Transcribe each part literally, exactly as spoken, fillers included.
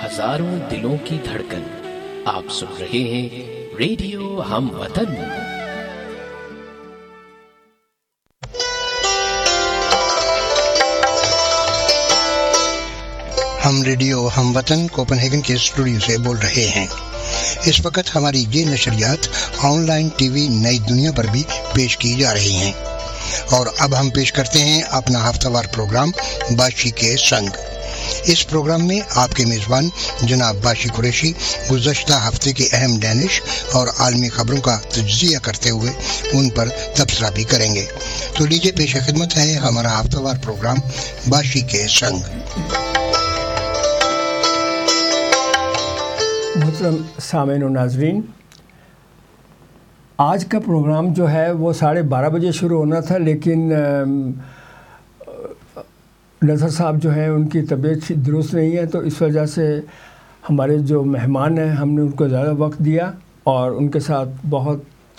ہزاروں دلوں کی دھڑکن. آپ سن رہے ہیں ریڈیو ہم وطن. ہم ریڈیو ہم وطن کوپن ہیگن کے اسٹوڈیو سے بول رہے ہیں. اس وقت ہماری یہ نشریات آن لائن ٹی وی نئی دنیا پر بھی پیش کی جا رہی ہیں. اور اب ہم پیش کرتے ہیں اپنا ہفتہ وار پروگرام باشی کے سنگ. اس پروگرام میں آپ کے میزبان جناب باشی قریشی گزشتہ ہفتے کے اہم ڈینش اور عالمی خبروں کا تجزیہ کرتے ہوئے ان پر تبصرہ بھی کریں گے. تو لیجیے پیش خدمت ہے ہمارا ہفتہ وار پروگرام باشی کے سنگ. محترم سامعین و ناظرین، آج کا پروگرام جو ہے وہ ساڑھے بارہ بجے شروع ہونا تھا، لیکن نظر صاحب جو ہیں ان کی طبیعت درست نہیں ہے، تو اس وجہ سے ہمارے جو مہمان ہیں ہم نے ان کو زیادہ وقت دیا اور ان کے ساتھ بہت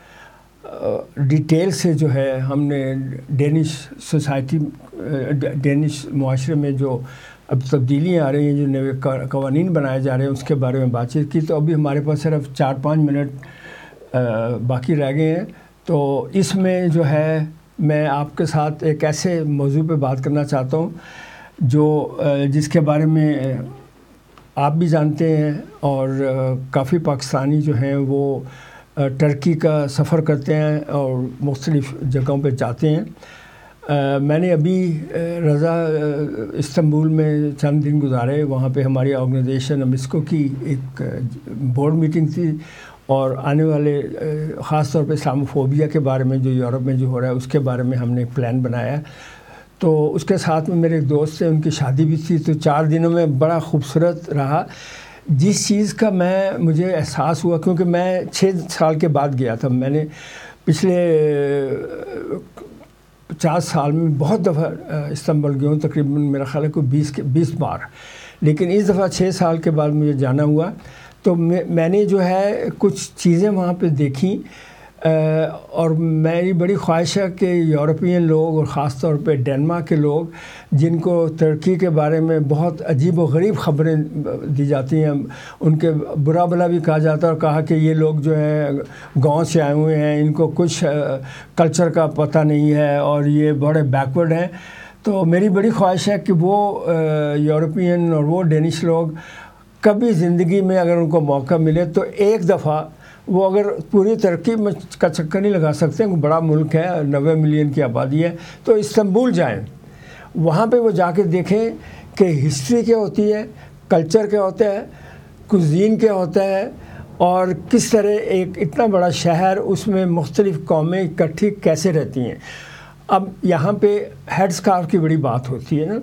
ڈیٹیل سے جو ہے ہم نے ڈینش سوسائٹی ڈینش معاشرے میں جو اب تبدیلیاں آ رہی ہیں، جو نئے قوانین بنائے جا رہے ہیں، اس کے بارے میں بات چیت کی. تو ابھی ہمارے پاس صرف چار پانچ منٹ باقی رہ گئے ہیں. تو اس میں جو ہے میں آپ کے ساتھ ایک ایسے موضوع پہ بات کرنا چاہتا ہوں جو جس کے بارے میں آپ بھی جانتے ہیں اور کافی پاکستانی جو ہیں وہ ٹرکی کا سفر کرتے ہیں اور مختلف جگہوں پہ جاتے ہیں. میں نے ابھی رضا استنبول میں چند دن گزارے. وہاں پہ ہماری آرگنائزیشن امسکو کی ایک بورڈ میٹنگ تھی اور آنے والے خاص طور پہ اسلاموفوبیا کے بارے میں جو یورپ میں جو ہو رہا ہے اس کے بارے میں ہم نے ایک پلان بنایا. تو اس کے ساتھ میں میرے ایک دوست ہیں، ان کی شادی بھی تھی. تو چار دنوں میں بڑا خوبصورت رہا. جس چیز کا میں مجھے احساس ہوا، کیونکہ میں چھ سال کے بعد گیا تھا. میں نے پچھلے پچاس سال میں بہت دفعہ استنبول گیا ہوں، تقریباً میرا خیال ہے کوئی بیس کے بیس بار، لیکن اس دفعہ چھ سال کے بعد مجھے جانا ہوا. تو میں میں نے جو ہے کچھ چیزیں وہاں پہ دیکھیں اور میری بڑی خواہش ہے کہ یورپین لوگ اور خاص طور پہ ڈینمارک کے لوگ جن کو ترکی کے بارے میں بہت عجیب و غریب خبریں دی جاتی ہیں، ان کے برا بلا بھی کہا جاتا ہے اور کہا کہ یہ لوگ جو ہے گاؤں سے آئے ہوئے ہیں، ان کو کچھ کلچر کا پتہ نہیں ہے اور یہ بڑے بیکورڈ ہیں. تو میری بڑی خواہش ہے کہ وہ یورپین اور وہ ڈینش لوگ کبھی زندگی میں اگر ان کو موقع ملے تو ایک دفعہ وہ اگر پوری ترقی میں کا چکر نہیں لگا سکتے، بڑا ملک ہے، نوے ملین کی آبادی ہے، تو استنبول جائیں. وہاں پہ وہ جا کے دیکھیں کہ ہسٹری کیا ہوتی ہے، کلچر کیا ہوتا ہے، کوزین کیا ہوتا ہے، اور کس طرح ایک اتنا بڑا شہر اس میں مختلف قومیں اکٹھی کیسے رہتی ہیں. اب یہاں پہ ہیڈ اسکارف کی بڑی بات ہوتی ہے نا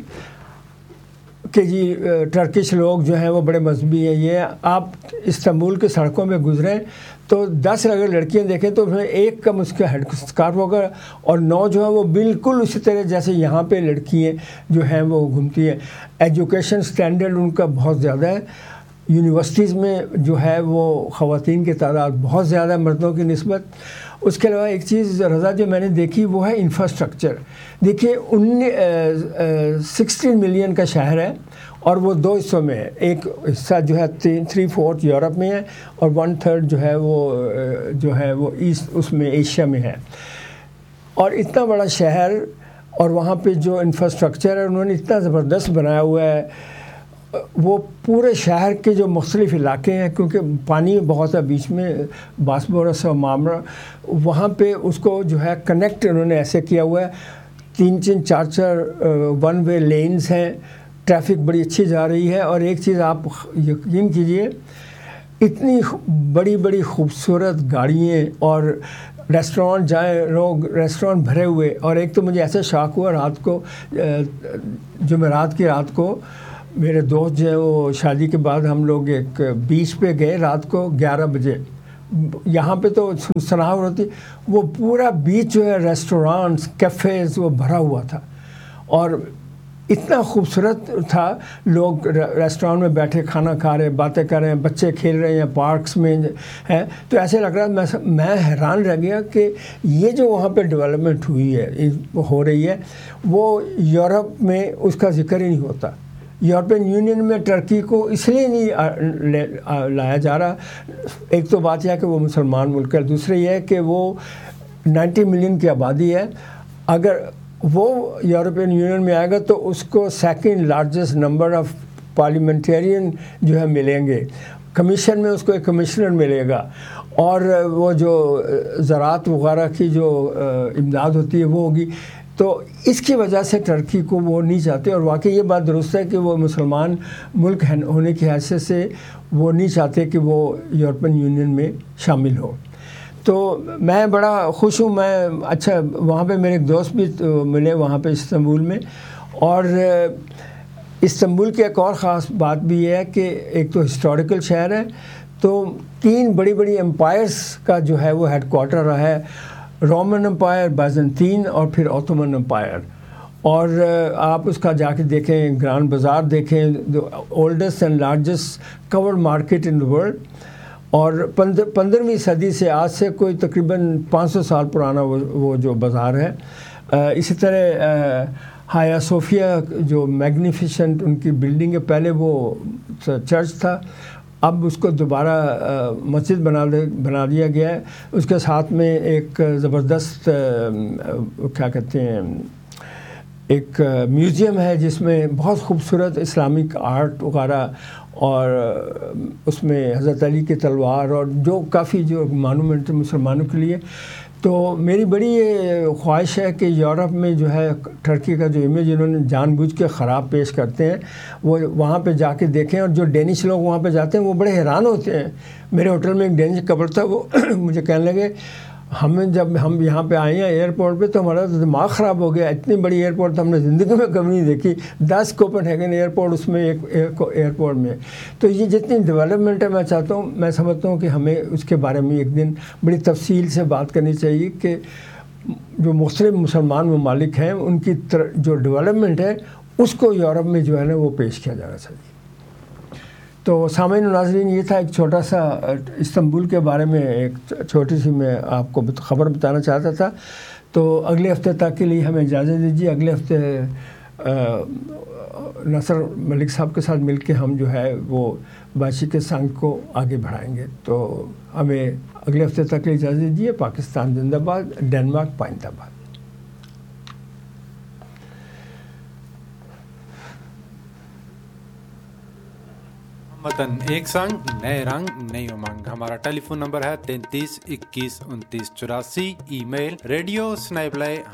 کہ جی ٹرکش لوگ جو ہیں وہ بڑے مذہبی ہیں. یہ آپ استنبول کے سڑکوں میں گزریں تو دس اگر لڑکیاں دیکھیں تو اس میں ایک کم اس کا ہیڈ اسکارف ہوگا اور نو جو ہے وہ بالکل اسی طرح جیسے یہاں پہ لڑکیاں جو ہیں وہ گھومتی ہیں. ایجوکیشن سٹینڈرڈ ان کا بہت زیادہ ہے. یونیورسٹیز میں جو ہے وہ خواتین کی تعداد بہت زیادہ ہے مردوں کی نسبت. اس کے علاوہ ایک چیز رضا جو میں نے دیکھی وہ ہے انفراسٹرکچر. دیکھیے ان سکسٹین ملین کا شہر ہے اور وہ دو حصوں میں ہے. ایک حصہ جو ہے تھری فورتھ یورپ میں ہے اور ون تھرڈ جو ہے وہ جو ہے وہ ایسٹ اس میں ایشیا میں ہے. اور اتنا بڑا شہر اور وہاں پہ جو انفراسٹرکچر ہے انہوں نے اتنا زبردست بنایا ہوا ہے. وہ پورے شہر کے جو مختلف علاقے ہیں، کیونکہ پانی بہت ہے بیچ میں باسبورس اور مامرا، وہاں پہ اس کو جو ہے کنیکٹ انہوں نے ایسے کیا ہوا ہے. تین تین چار چار ون وے لینز ہیں، ٹریفک بڑی اچھی جا رہی ہے. اور ایک چیز آپ یقین کیجئے، اتنی بڑی بڑی خوبصورت گاڑیاں اور ریسٹورانٹ جائیں لوگ ریسٹورانٹ بھرے ہوئے. اور ایک تو مجھے ایسا شاک ہوا رات کو، جمعرات کی رات کو میرے دوست جو ہے وہ شادی کے بعد ہم لوگ ایک بیچ پہ گئے رات کو گیارہ بجے. یہاں پہ تو سناور ہوتی، وہ پورا بیچ جو ہے ریسٹورانٹس کیفیز وہ بھرا ہوا تھا اور اتنا خوبصورت تھا. لوگ ریسٹورانٹ میں بیٹھے کھانا کھا رہے ہیں، باتیں کر رہے ہیں، بچے کھیل رہے ہیں، پارکس میں ہیں. تو ایسے لگ رہا میں میں حیران رہ گیا کہ یہ جو وہاں پہ ڈیولپمنٹ ہوئی ہے ہو رہی ہے وہ یورپ میں اس کا ذکر ہی نہیں ہوتا. یورپین یونین میں ٹرکی کو اس لیے نہیں لایا جا رہا، ایک تو بات یہ ہے کہ وہ مسلمان ملک ہے، دوسرے یہ ہے کہ وہ نائنٹی ملین کی آبادی ہے، اگر وہ یورپین یونین میں آئے گا تو اس کو second largest number of parliamentarian جو ہے ملیں گے، کمیشن میں اس کو ایک کمشنر ملے گا، اور وہ جو زراعت وغیرہ کی جو امداد ہوتی ہے وہ ہوگی. تو اس کی وجہ سے ٹرکی کو وہ نہیں چاہتے، اور واقعی یہ بات درست ہے کہ وہ مسلمان ملک ہونے کی حیثیت سے وہ نہیں چاہتے کہ وہ یورپین یونین میں شامل ہو. تو میں بڑا خوش ہوں، میں اچھا وہاں پہ میرے ایک دوست بھی ملے وہاں پہ استنبول میں، اور استنبول کی ایک اور خاص بات بھی یہ ہے کہ ایک تو ہسٹوریکل شہر ہے، تو تین بڑی بڑی امپائرز کا جو ہے وہ ہیڈ کوارٹر رہا ہے، رومن امپائر، بائزنطین اور پھر اوٹومن امپائر. اور آپ اس کا جا کے دیکھیں، گرانڈ بازار دیکھیں، oldest and largest chord market in the world, اور پندرہویں صدی سے آج سے کوئی تقریباً پانچ سو سال پرانا وہ وہ جو بازار ہے. اسی طرح ہایا صوفیہ جو میگنیفیشنٹ ان کی بلڈنگ ہے، پہلے وہ چرچ تھا، اب اس کو دوبارہ مسجد بنا بنا دیا گیا ہے. اس کے ساتھ میں ایک زبردست کیا کہتے ہیں ایک میوزیم ہے جس میں بہت خوبصورت اسلامک آرٹ وغیرہ، اور اس میں حضرت علی کی تلوار اور جو کافی جو مانومنٹ مسلمانوں کے لیے. تو میری بڑی یہ خواہش ہے کہ یورپ میں جو ہے ٹرکی کا جو امیج انہوں نے جان بوجھ کے خراب پیش کرتے ہیں، وہ وہاں پہ جا کے دیکھیں. اور جو ڈینش لوگ وہاں پہ جاتے ہیں وہ بڑے حیران ہوتے ہیں. میرے ہوٹل میں ایک ڈینش کپل تھا، وہ مجھے کہنے لگے ہمیں جب ہم یہاں پہ آئے ہیں ایئرپورٹ پہ تو ہمارا دماغ خراب ہو گیا، اتنی بڑی ایئرپورٹ تو ہم نے زندگی میں کبھی نہیں دیکھی، دس کوپن ہیگن ایئرپورٹ اس میں ایک ایئرپورٹ میں. تو یہ جتنی ڈیولپمنٹ ہے میں چاہتا ہوں، میں سمجھتا ہوں کہ ہمیں اس کے بارے میں ایک دن بڑی تفصیل سے بات کرنی چاہیے کہ جو مختلف مسلمان ممالک ہیں ان کی جو ڈیولپمنٹ ہے اس کو یورپ میں جو ہے نا وہ پیش کیا جانا چاہیے. تو سامعین و ناظرین، یہ تھا ایک چھوٹا سا استنبول کے بارے میں ایک چھوٹی سی میں آپ کو خبر بتانا چاہتا تھا. تو اگلے ہفتے تک کے لیے ہمیں اجازت دیجیے. اگلے ہفتے نصر ملک صاحب کے ساتھ مل کے ہم جو ہے وہ باشی کے سنگ کو آگے بڑھائیں گے. تو ہمیں اگلے ہفتے تک کے لیے اجازت دیجیے. پاکستان زندہ باد، ڈنمارک پائندہ باد. وطن ایک سنگ، نئے رنگ، نئی امنگ. ہمارا ٹیلی فون نمبر ہے تینتیس اکیس انتیس چوراسی. ای میل ریڈیو سنیپلے